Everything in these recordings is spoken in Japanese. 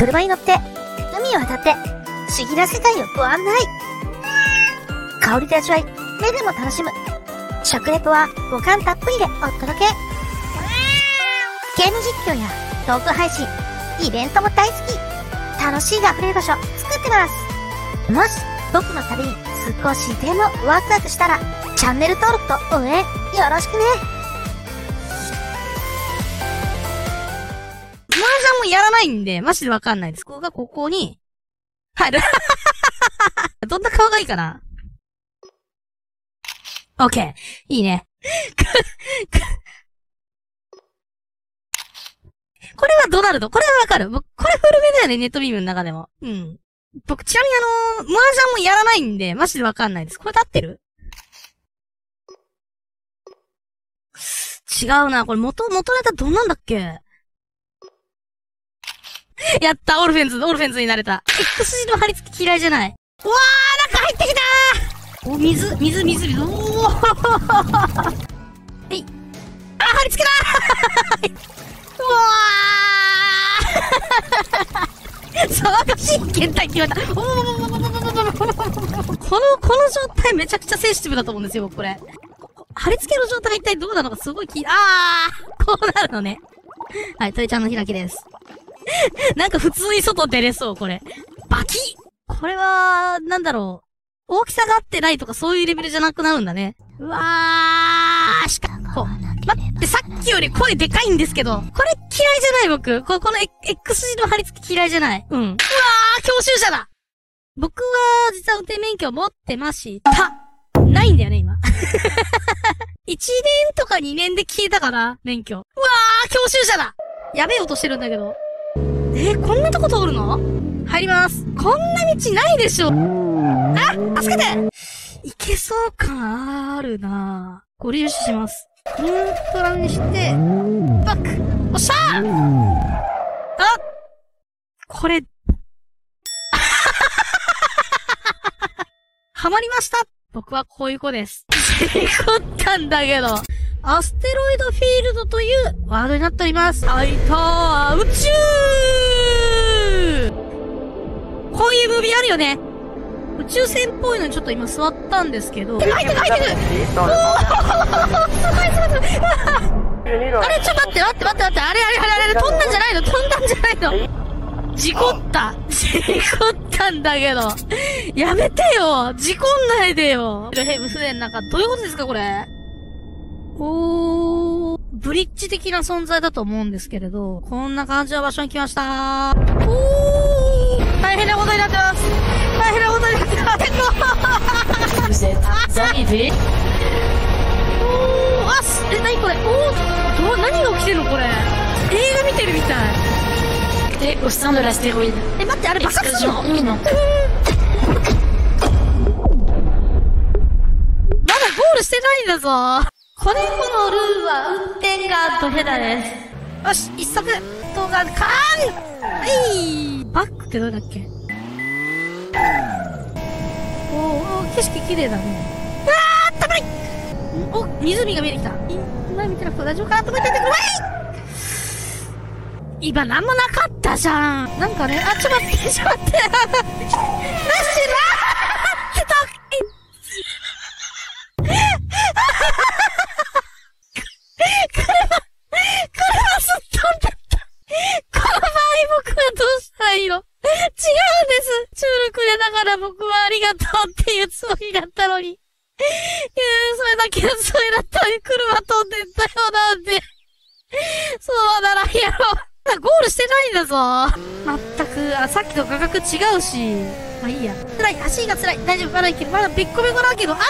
車に乗って、海を渡って、不思議な世界をご案内。香りで味わい、目でも楽しむ。食レポは五感たっぷりでお届け。ゲーム実況やトーク配信、イベントも大好き。楽しいが溢れる場所作ってます。もし僕の旅に少しでもワクワクしたら、チャンネル登録と応援よろしくね。 麻雀もやらないんで、マジでわかんないです。ここに、入る。どんな顔がいいかな？オッケー。いいね。これはドナルド。これはわかる。これ古めだよね、ネットビームの中でも。うん。僕、ちなみに麻雀もやらないんで、マジでわかんないです。これで合ってる？違うな。これ元ネタどんなんだっけ？やった、オルフェンズになれた。X 字の貼り付き嫌いじゃない。うわー、なんか入ってきたー。お、水。おー。はい。あ、貼り付けだー。うわー。騒がしい検体決まった。この状態めちゃくちゃセンシティブだと思うんですよ、僕これ。貼り付けの状態が一体どうなのかすごいこうなるのね。はい、トイちゃんの開きです。なんか普通に外出れそう、これ。バキッ！これは、なんだろう。大きさが合ってないとかそういうレベルじゃなくなるんだね。うわー、待って、さっきより声でかいんですけど、これ嫌いじゃない僕。この X 字の貼り付き嫌いじゃない。うん。うわー、教習車だ！僕は、実は運転免許持ってました。ないんだよね、今。1年とか2年で消えたかな、免許。うわー、教習車だ！やべえ音してるんだけど。こんなとこ通るの？入ります。こんな道ないでしょ。あ、助けて！いけそう感あるなぁ。ご利用します。ニュートラルにして、バック！おっしゃー！あ！これ、はまりました！僕はこういう子です。事故ったんだけど。アステロイドフィールドというワードになっております。はいたー、宇宙！こういうムービーあるよね。宇宙船っぽいのにちょっと今座ったんですけど。入ってるおーすごいあれちょっと待って、あれ、飛んだんじゃないの事故ったんだけど。やめてよ事故んないでよヘブ船なんか、どういうことですかこれブリッジ的な存在だと思うんですけれど、こんな感じの場所に来ましたー。大変なことになってます。何これ何が起きてんのこれ。映画見てるみたい。 au sein de l'astéroïde. 待って、あれ爆発するの？まだゴールしてないんだぞ。このルーは運転がドヘダです。よし、一足動画カーン！バックってどうだっけ？景色綺麗だね。あーったまい！湖が見えてきた。今見てなくて大丈夫かなと思っててください！今なんもなかったじゃん。なんかね、ちょっと待って。なしら車すっ飛んだった。この場合僕はどうしたらいいの？違うんです。チュールくれながら僕はありがとうっていうつもりだったのに。それだったのに車飛んでったよなんて。そうならやろう。ゴールしてないんだぞ。まったく、さっきと価格違うし。まあいいや。辛い、足が辛い。大丈夫、まだいける。まだべっこべこだけど、車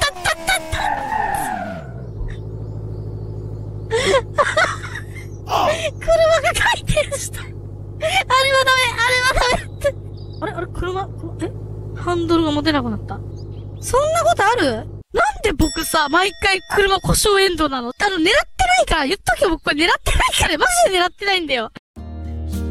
が回転した。あれはダメって。あれ車、ハンドルが持てなくなった。そんなことある？なんで僕さ、毎回車故障エンドなの？狙ってないから、言っとけよ、僕これ狙ってないから、マジで狙ってないんだよ。